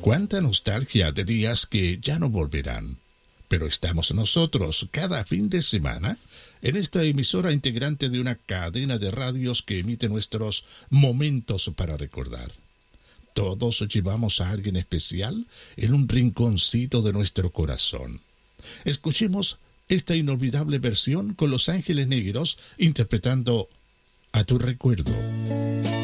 Cuánta nostalgia de días que ya no volverán. Pero estamos nosotros cada fin de semana en esta emisora integrante de una cadena de radios que emite nuestros momentos para recordar. Todos llevamos a alguien especial en un rinconcito de nuestro corazón. Escuchemos esta inolvidable versión con Los Ángeles Negros interpretando A tu recuerdo.